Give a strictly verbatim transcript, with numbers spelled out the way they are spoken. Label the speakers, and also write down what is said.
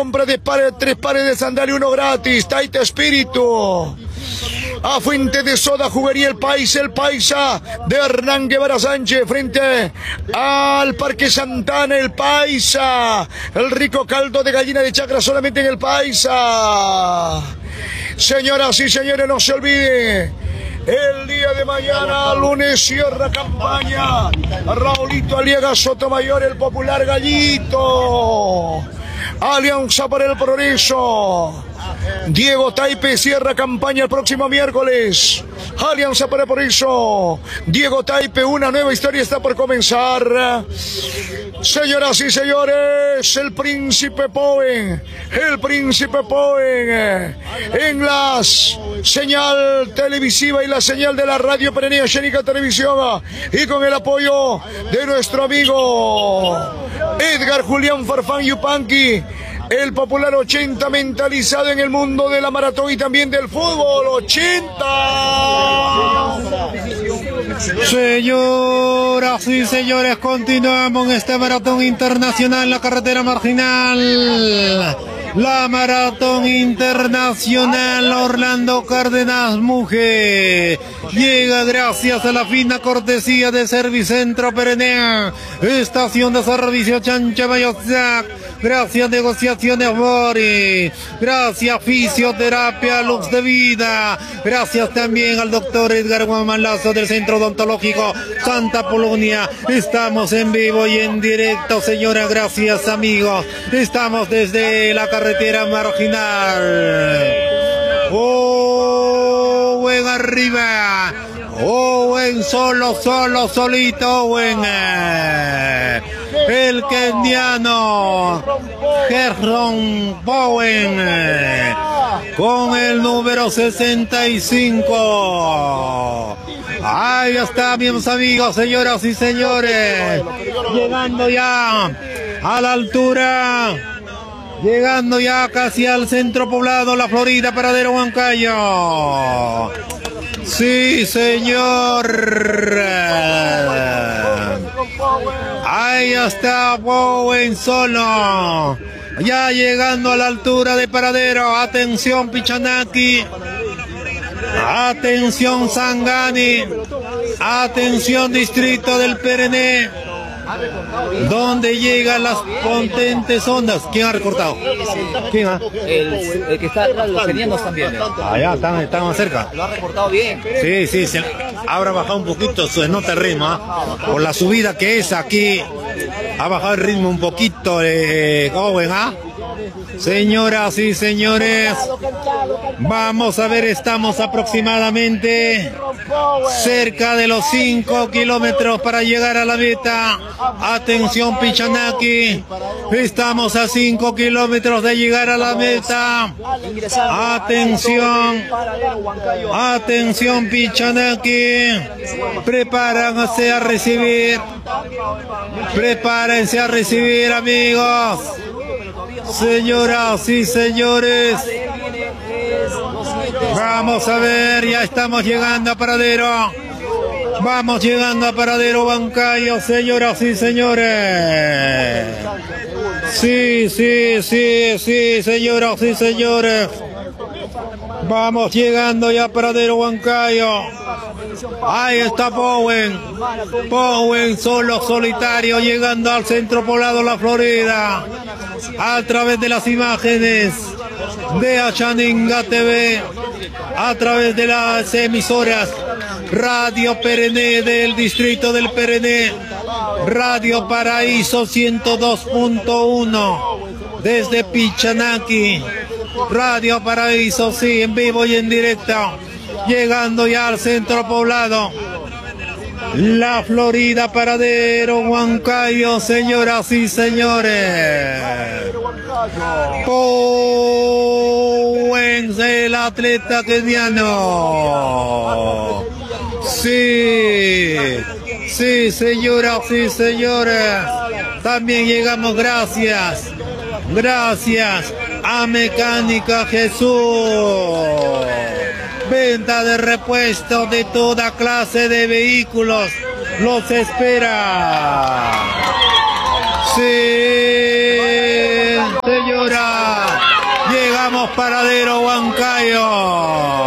Speaker 1: Compra de pares, tres pares de sandalia, uno gratis. Taita Espíritu. A Fuente de Soda jugaría el país, el paisa de Hernán Guevara Sánchez frente al Parque Santana, el paisa. El rico caldo de gallina de chacra solamente en el paisa. Señoras y señores, no se olviden. El día de mañana, lunes, cierra campaña. Raulito Aliaga Sotomayor, el popular gallito. Alianza para el Progreso. Diego Taipe cierra campaña el próximo miércoles. Alianza para el Progreso. Diego Taipe, una nueva historia está por comenzar. Señoras y señores, el Príncipe Poen, el Príncipe Poen, en la señal televisiva y la señal de la radio Perenea Xénica Televisión, y con el apoyo de nuestro amigo Edgar Julián Farfán Yupanqui, el popular ochenta mentalizado en el mundo de la maratón y también del fútbol. ochenta.
Speaker 2: Señoras y señores, continuamos en este maratón internacional, la carretera marginal. La maratón internacional Orlando Cárdenas Muge llega gracias a la fina cortesía de Servicentro Perenea, estación de servicio Chancha Mayozac. Gracias Negociaciones Bori, gracias Fisioterapia Luz de Vida, gracias también al doctor Edgar Guamalazo del Centro Odontológico Santa Polonia. Estamos en vivo y en directo, señora, gracias amigos. Estamos desde la carretera marginal. Oh, buen arriba. Oh, buen solo, solo, solito, buen. Eh. El keniano Gerson Bowen eh, con el número sesenta y cinco. Ahí está, mis amigos, señoras y señores, llegando ya a la altura, llegando ya casi al centro poblado, La Florida, Paradero Huancayo. Sí, señor. Ahí está Bowen solo. Ya llegando a la altura de Paradero. Atención Pichanaki. Atención Sangani. Atención Distrito del Perené. ¿Dónde llegan las potentes ondas? ¿Quién ha recortado? ¿Quién ha?
Speaker 3: El, el que está atrás, los kenianos también.
Speaker 2: Allá están, están más cerca.
Speaker 3: Lo ha recortado bien.
Speaker 2: Sí, sí, se habrá bajado un poquito, se nota el ritmo, ¿eh? Por la subida que es aquí, ha bajado el ritmo un poquito, eh, Owen, ¿ah? Señoras y señores, vamos a ver, estamos aproximadamente cerca de los cinco kilómetros para llegar a la meta. Atención Pichanaki, estamos a cinco kilómetros de llegar a la meta. Atención, atención Pichanaki, prepárense a recibir, prepárense a recibir, amigos. Señoras y señores, vamos a ver, ya estamos llegando a Paradero. Vamos llegando a Paradero Huancayo, señoras y señores. Sí, sí, sí, sí, señoras y señores. Vamos llegando ya a Paradero Huancayo. Ahí está Bowen. Bowen solo, solitario, llegando al centro poblado La Florida. A través de las imágenes de Achaninga T V, a través de las emisoras Radio Perené del Distrito del Perené, Radio Paraíso ciento dos punto uno desde Pichanaki, Radio Paraíso, sí, en vivo y en directo, llegando ya al centro poblado La Florida, Paradero Huancayo, señoras y señores. Bowen, el atleta keniano. Sí, sí, señoras y señores. También llegamos gracias, gracias a Mecánica Jesús. Venta de repuestos de toda clase de vehículos los espera. Sí, señora. Vamos, Paradero, Huancayo.